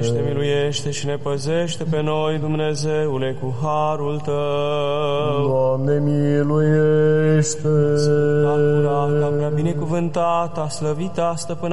Miluiește, miluiește și ne păzește pe noi, Dumnezeule, cu harul Tău. Doamne, miluiește! Sfânta, curată, prea binecuvântată, slăvită, stăpâna